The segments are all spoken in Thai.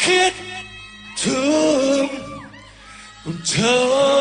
คิดถึงเธอ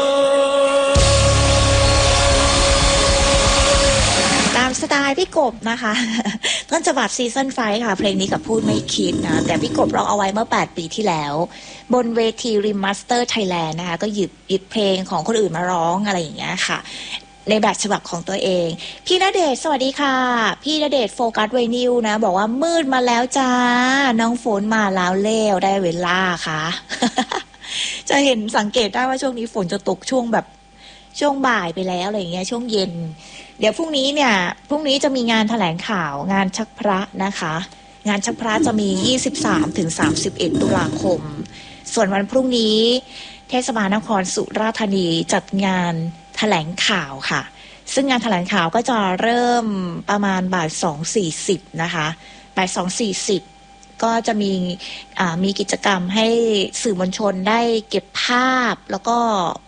ตามสไตล์พี่กบนะคะต้นฉบับซีซั่น5ค่ะเพลงนี้กับพูดไม่คิดนะแต่พี่กบร้องเอาไว้เมื่อ8ปีที่แล้วบนเวทีริมมาสเตอร์ไทยแลนด์นะคะก็หยิบเพลงของคนอื่นมาร้องอะไรอย่างเงี้ยค่ะในแบบฉบับของตัวเองพี่ณเดชน์สวัสดีค่ะพี่ณเดชน์โฟกัสไวนิวนะบอกว่ามืดมาแล้วจ้าน้องฝนมาแล้วเล้วได้เวลาค่ะ จะเห็นสังเกตได้ว่าช่วงนี้ฝนจะตกช่วงแบบช่วงบ่ายไปแล้วอะไรอย่างเงี้ยช่วงเย็นเดี๋ยวพรุ่งนี้จะมีงานแถลงข่าวงานชักพระนะคะงานชักพระจะมี 23-31 ตุลาคมส่วนวันพรุ่งนี้เทศบาลนครสุราษฎร์ธานีจัดงานแถลงข่าวค่ะซึ่งงานแถลงข่าวก็จะเริ่มประมาณบ่าย 2:40 นะคะบ่าย 2:40 ก็จะมีกิจกรรมให้สื่อมวลชนได้เก็บภาพแล้วก็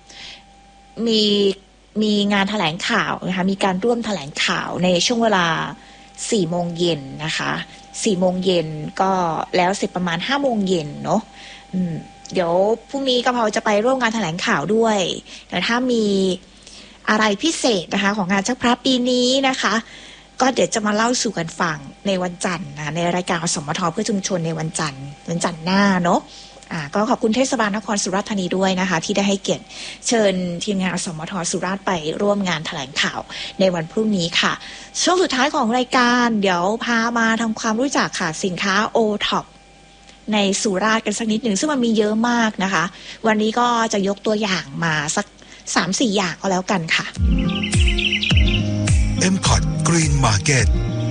มีงานแถลงข่าวนะคะมีการร่วมแถลงข่าวในช่วงเวลา 4 โมงเย็นนะคะ 4 โมงเย็นก็แล้วเสร็จประมาณ 5 โมงเย็นเนาะเดี๋ยวพรุ่งนี้กะเพราจะไปร่วมงานแถลงข่าวด้วยแต่ถ้ามีอะไรพิเศษนะคะของงานชักพระปีนี้นะคะก็เดี๋ยวจะมาเล่าสู่กันฟังในวันจันทร์นะในรายการอสมทเพื่อชุมชนในวันจันทร์หน้าเนาะก็ขอบคุณเทศบาลนครสุราษฎร์ธานีด้วยนะคะที่ได้ให้เกียรติเชิญทีมงานอสมทสุราษฎร์ไปร่วมงานแถลงข่าวในวันพรุ่งนี้ค่ะช่วงสุดท้ายของรายการเดี๋ยวพามาทำความรู้จักค่ะสินค้า O-Top ในสุราษฎร์กันสักนิดหนึ่งซึ่งมันมีเยอะมากนะคะวันนี้ก็จะยกตัวอย่างมาสัก 3-4 อย่างก็แล้วกันค่ะ MCOT Green Market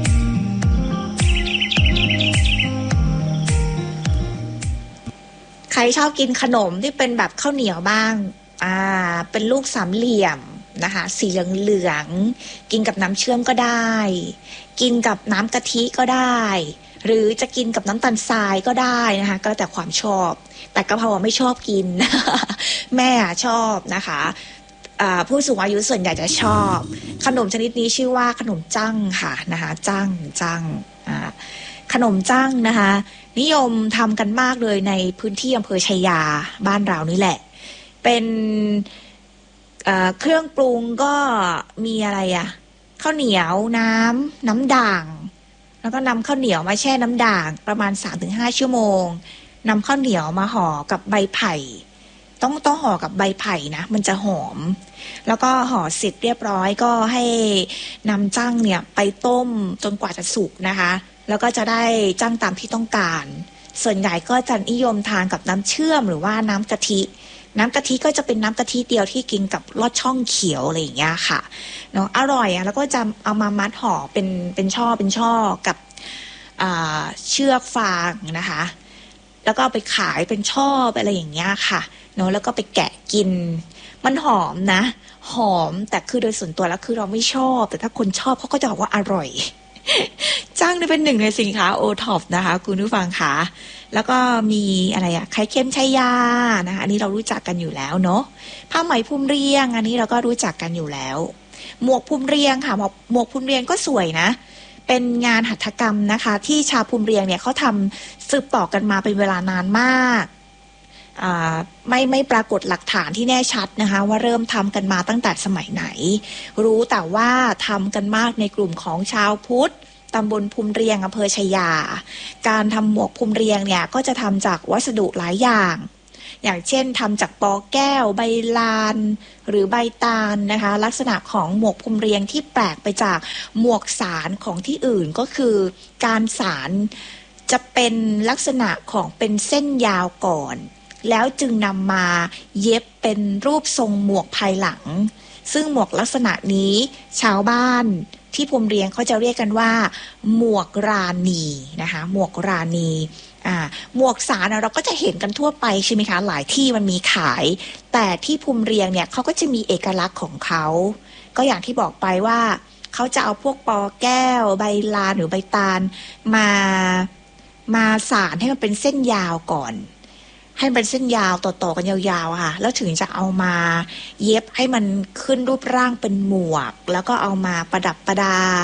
ใครชอบกินขนมที่เป็นแบบข้าวเหนียวบ้างเป็นลูกสามเหลี่ยมนะคะสีเหลืองๆกินกับน้ำเชื่อมก็ได้กินกับน้ำกะทิก็ได้หรือจะกินกับน้ำตาลทรายก็ได้นะคะก็แต่ความชอบแต่กะเพราไม่ชอบกิน แม่ชอบนะคะผู้สูงอายุส่วนใหญ่จะชอบขนมชนิดนี้ชื่อว่าขนมจั่งค่ะนะคะจั่งขนมจั่งนะคะนิยมทำกันมากเลยในพื้นที่อำเภอชัยยาบ้านเรานี่แหละเป็นเครื่องปรุงก็มีอะไรข้าวเหนียวน้ำด่างแล้วก็นำข้าวเหนียวมาแช่น้ำด่างประมาณ 3-5 ชั่วโมงนำข้าวเหนียวมาห่อกับใบไผ่ต้องห่อกับใบไผ่นะมันจะหอมแล้วก็ห่อเสร็จเรียบร้อยก็ให้นำจั่งเนี่ยไปต้มจนกว่าจะสุกนะคะแล้วก็จะได้จั่งตามที่ต้องการส่วนใหญ่ก็จะนิยมทานกับน้ำเชื่อมหรือว่าน้ำกะทิก็จะเป็นน้ำกะทิเดียวที่กินกับลอดช่องเขียวอะไรอย่างเงี้ยค่ะเนาะอร่อยแล้วก็จะเอามามัดห่อเป็นช่อกับเชือกฟางนะคะแล้วก็ไปขายเป็นช่ออะไรอย่างเงี้ยค่ะเนาะแล้วก็ไปแกะกินมันหอมนะหอมแต่คือโดยส่วนตัวแล้วคือเราไม่ชอบแต่ถ้าคนชอบเขาก็จะบอกว่าอร่อย จั่งเป็นหนึ่งในสินค้า O-Top นะคะคุณผู้ฟังค่ะแล้วก็มีอะไรไข่เค็มชัยยานะคะอันนี้เรารู้จักกันอยู่แล้วเนาะผ้าไหมพุ่มเรียงอันนี้เราก็รู้จักกันอยู่แล้วหมวกพุ่มเรียงค่ะหมวกพุ่มเรียงก็สวยนะเป็นงานหัตถกรรมนะคะที่ชาวภูมิเรียงเนี่ยเขาทำสืบต่อกันมาเป็นเวลานานมากไม่ปรากฏหลักฐานที่แน่ชัดนะคะว่าเริ่มทำกันมาตั้งแต่สมัยไหนรู้แต่ว่าทำกันมากในกลุ่มของชาวพุทธตำบลภูมิเรียงอำเภอชัยยาการทำหมวกภูมิเรียงเนี่ยก็จะทำจากวัสดุหลายอย่างเช่นทำจากปอแก้วใบลานหรือใบตาลนะคะลักษณะของหมวกภูมิเรียงที่แปลกไปจากหมวกสารของที่อื่นก็คือการสารจะเป็นลักษณะของเป็นเส้นยาวก่อนแล้วจึงนำมาเย็บเป็นรูปทรงหมวกภายหลังซึ่งหมวกลักษณะนี้ชาวบ้านที่ภูมิเรียงเขาจะเรียกกันว่าหมวกราณีนะคะหมวกราณีหมวกสารเราก็จะเห็นกันทั่วไปใช่ไหมคะหลายที่มันมีขายแต่ที่ภูมิเรียงเนี่ยเขาก็จะมีเอกลักษณ์ของเขาก็อย่างที่บอกไปว่าเขาจะเอาพวกปอแก้วใบลานหรือใบตาลมาสารให้มันเป็นเส้นยาวก่อนให้เป็นเส้นยาวต่อๆกันยาวๆค่ะแล้วถึงจะเอามาเย็บให้มันขึ้นรูปร่างเป็นหมวกแล้วก็เอามาประดับประดา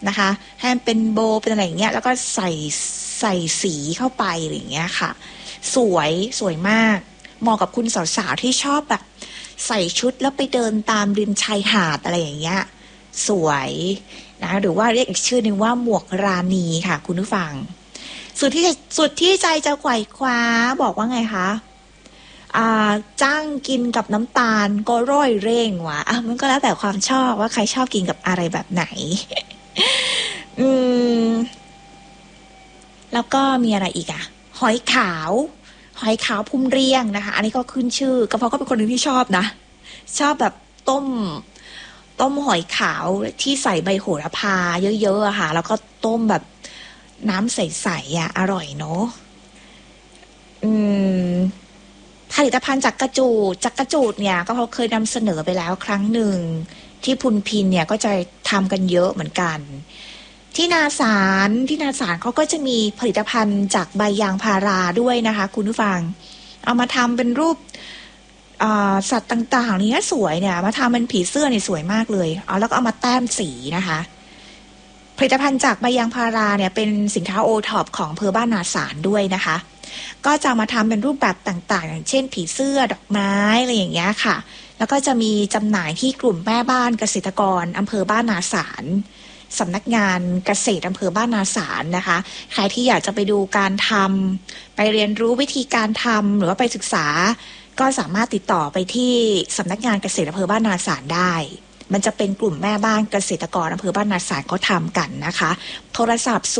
นะคะให้มันเป็นโบเป็นอะไรอย่างเงี้ยแล้วก็ใส่สีเข้าไปอะไรอย่างเงี้ยค่ะสวยมากเหมาะกับคุณสาวๆที่ชอบแบบใส่ชุดแล้วไปเดินตามริมชายหาดอะไรอย่างเงี้ยสวยนะหรือว่าเรียกอีกชื่อหนึ่งว่าหมวกราณีค่ะคุณผู้ฟังสุดที่ใจจะไขว่คว้าบอกว่าไงคะจ้างกินกับน้ำตาลก็ร่อยเร่งว่ะมันก็แล้วแต่ความชอบว่าใครชอบกินกับอะไรแบบไหน แล้วก็มีอะไรอีกหอยขาวพุ่มเรียงนะคะอันนี้ก็ขึ้นชื่อกระเพาะก็เป็นคนหนึ่งที่ชอบนะชอบแบบต้มหอยขาวที่ใส่ใบโหระพาเยอะๆอะค่ะแล้วก็ต้มแบบน้ำใสๆอร่อยเนาะผลิตภัณฑ์จักระจูดเนี่ยก็เขาเคยนำเสนอไปแล้วครั้งหนึ่งที่พุนพินเนี่ยก็จะทำกันเยอะเหมือนกันที่นาสารเขาก็จะมีผลิตภัณฑ์จากใบยางพาราด้วยนะคะคุณผู้ฟังเอามาทำเป็นรูปสัตว์ต่างๆนี่สวยเนี่ยมาทำเป็นผีเสื้อนี่สวยมากเลยแล้วก็เอามาแต้มสีนะคะผลิตภัณฑ์จากใบยางพาราเนี่ยเป็นสินค้าโอท็อปของอำเภอบ้านนาสารด้วยนะคะก็จะมาทำเป็นรูปแบบต่างๆอย่างเช่นผีเสื้อดอกไม้อะไรอย่างเงี้ยค่ะแล้วก็จะมีจำหน่ายที่กลุ่มแม่บ้านเกษตรกรอำเภอบ้านนาสารสำนักงานเกษตรอำเภอบ้านนาสารนะคะใครที่อยากจะไปดูการทำไปเรียนรู้วิธีการทำหรือว่าไปศึกษาก็สามารถติดต่อไปที่สำนักงานเกษตรอำเภอบ้านนาสารได้มันจะเป็นกลุ่มแม่บ้านเกษตรกรอำเภอบ้านนาสารเขาทำกันนะคะโทรศัพท์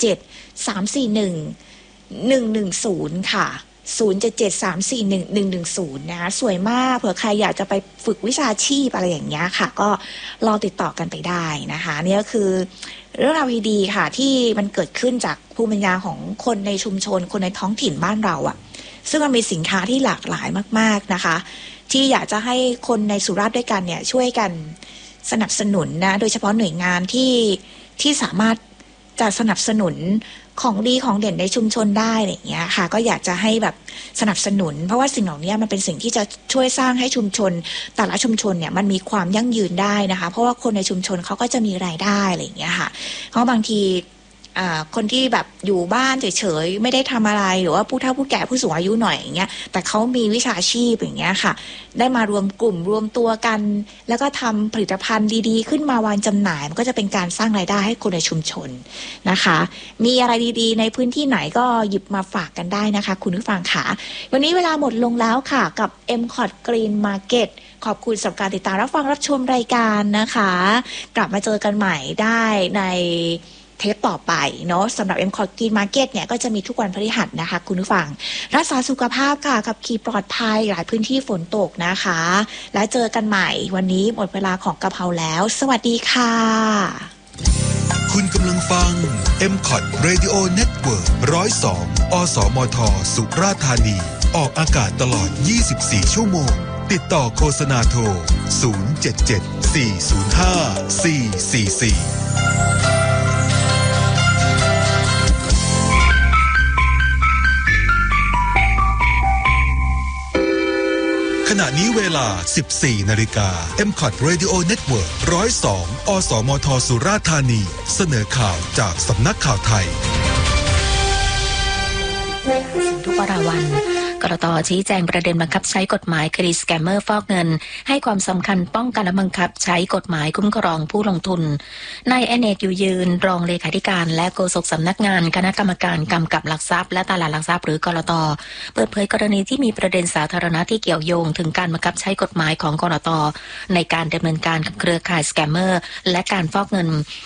077-341-110ค่ะ077-341-110นะคะสวยมากเผื่อใครอยากจะไปฝึกวิชาชีพอะไรอย่างเงี้ยค่ะก็ลองติดต่อกันไปได้นะคะนี่ก็คือเรื่องราวดีๆค่ะที่มันเกิดขึ้นจากภูมิปัญญาของคนในชุมชนคนในท้องถิ่นบ้านเราซึ่งมันมีสินค้าที่หลากหลายมากๆนะคะที่อยากจะให้คนในสุราษฎร์ด้วยกันเนี่ยช่วยกันสนับสนุนนะโดยเฉพาะหน่วยงานที่สามารถจะสนับสนุนของดีของเด่นในชุมชนได้อะไรอย่างเงี้ยค่ะก็อยากจะให้แบบสนับสนุนเพราะว่าสิ่งเหล่านี้มันเป็นสิ่งที่จะช่วยสร้างให้ชุมชนแต่ละชุมชนเนี่ยมันมีความยั่งยืนได้นะคะเพราะว่าคนในชุมชนเขาก็จะมีรายได้อะไรอย่างเงี้ยค่ะเพราะบางทีคนที่แบบอยู่บ้านเฉยๆไม่ได้ทำอะไรหรือว่าผู้เฒ่าผู้แก่ผู้สูงอายุหน่อยอย่างเงี้ยแต่เขามีวิชาชีพอย่างเงี้ยค่ะได้มารวมกลุ่มรวมตัวกันแล้วก็ทำผลิตภัณฑ์ดีๆขึ้นมาวางจำหน่ายมันก็จะเป็นการสร้างรายได้ให้คนในชุมชนนะคะมีอะไรดีๆในพื้นที่ไหนก็หยิบมาฝากกันได้นะคะคุณผู้ฟังค่ะวันนี้เวลาหมดลงแล้วค่ะกับ MCOT Green Market ขอบคุณสำหรับการติดตามรับฟังรับชมรายการนะคะกลับมาเจอกันใหม่ได้ในเทปต่อไปเนาะสำหรับ MCOT Green Market เนี่ยก็จะมีทุกวันพฤหัสนะคะคุณผู้ฟังรักษาสุขภาพค่ะขับขี่ปลอดภัยหลายพื้นที่ฝนตกนะคะและเจอกันใหม่วันนี้หมดเวลาของกะเพราแล้วสวัสดีค่ะคุณกำลังฟัง MCOT Radio Network 102 อสมท สุราษฎร์ธานีออกอากาศตลอด24ชั่วโมงติดต่อโฆษณาโทร077-405-444ขณะนี้เวลา 14 นาฬิกา MCOT Radio Network 102 อสมท สุราษฎร์ธานีเสนอข่าวจากสำนักข่าวไทยทุกวันกรต.ชี้แจงประเด็นบังคับใช้กฎหมายคดีสแกมเมอร์ฟอกเงินให้ความสำคัญป้องกันและบังคับใช้กฎหมายคุ้มครองผู้ลงทุนนายอเนกอยู่ยืนรองเลขาธิการและโฆษกสำนักงานคณะกรรมการกำกับหลักทรัพย์และตลาดหลักทรัพย์หรือกรต.เปิดเผยกรณีที่มีประเด็นสาธารณะที่เกี่ยวโยงถึงการบังคับใช้กฎหมายของกรต.ในการดำเนินการกับเครือข่ายสแกมเมอร์และการฟอกเงิน